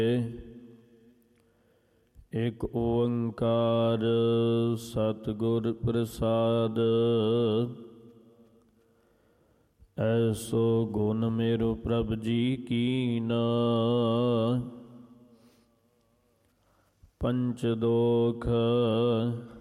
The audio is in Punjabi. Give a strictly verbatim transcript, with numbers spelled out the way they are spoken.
ਇਕ ਓੰਕਾਰ ਸਤਿਗੁਰ ਪ੍ਰਸਾਦ। ਐਸੋ ਗੁਣ ਮੇਰੋ ਪ੍ਰਭ ਜੀ ਕੀਨਾ, ਪੰਚ ਦੋਖ